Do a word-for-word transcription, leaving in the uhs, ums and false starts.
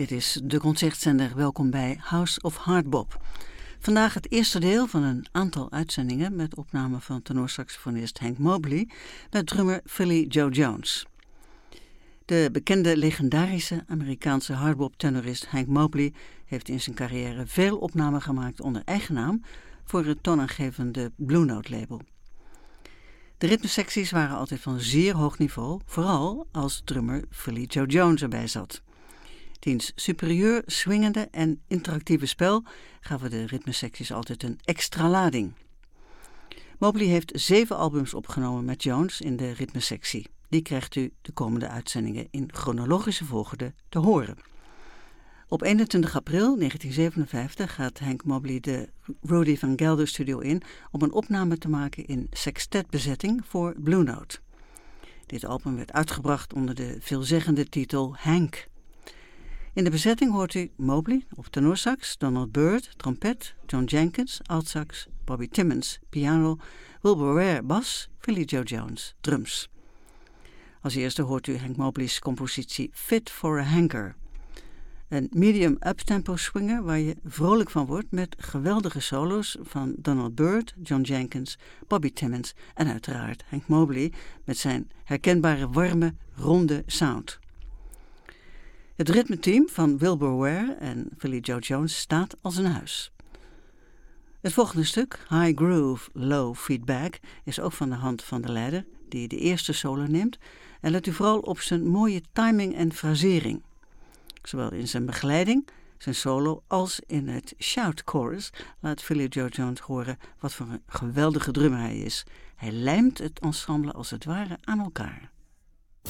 Dit is de concertzender. Welkom bij House of Hardbop. Vandaag het eerste deel van een aantal uitzendingen met opname van tenorsaxofonist Hank Mobley met drummer Philly Joe Jones. De bekende legendarische Amerikaanse hardbop-tenorist Hank Mobley heeft in zijn carrière veel opnamen gemaakt onder eigen naam voor het toonaangevende Blue Note label. De ritmesecties waren altijd van zeer hoog niveau, vooral als drummer Philly Joe Jones erbij zat. Diens superieur, swingende en interactieve spel gaven de ritmesecties altijd een extra lading. Mobley heeft zeven albums opgenomen met Jones in de ritmesectie. Die krijgt u de komende uitzendingen in chronologische volgorde te horen. Op eenentwintig april negentien zevenenvijftig gaat Hank Mobley de Rudy Van Gelder studio in om een opname te maken in sextetbezetting voor Blue Note. Dit album werd uitgebracht onder de veelzeggende titel Hank. In de bezetting hoort u Mobley op tenorsax, Donald Byrd, trompet, John Jenkins, altsax, Bobby Timmons, piano, Wilbur Ware, bas, Philly Joe Jones, drums. Als eerste hoort u Hank Mobley's compositie Fit for a Hanker. Een medium uptempo swinger waar je vrolijk van wordt met geweldige solo's van Donald Byrd, John Jenkins, Bobby Timmons en uiteraard Hank Mobley met zijn herkenbare warme, ronde sound. Het ritmeteam van Wilbur Ware en Philly Joe Jones staat als een huis. Het volgende stuk, High Groove, Low Feedback, is ook van de hand van de leider die de eerste solo neemt en let u vooral op zijn mooie timing en frasering. Zowel in zijn begeleiding, zijn solo, als in het shout chorus laat Philly Joe Jones horen wat voor een geweldige drummer hij is. Hij lijmt het ensemble als het ware aan elkaar.